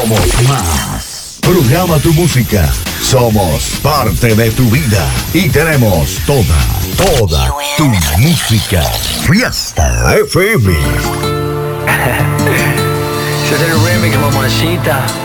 Somos más. Programa tu música. Somos parte de tu vida. Y tenemos toda tu música. Fiesta FM. Ese es el remix, mamacita.